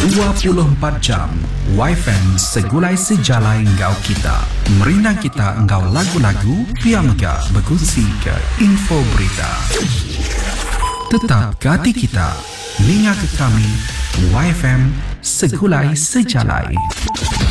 24 jam YFM segulai sejalai engkau kita. Merindang kita engkau lagu-lagu, piamga berkongsi ke info berita. Tetap ke hati kita, ninga ke kami, YFM segulai sejalai.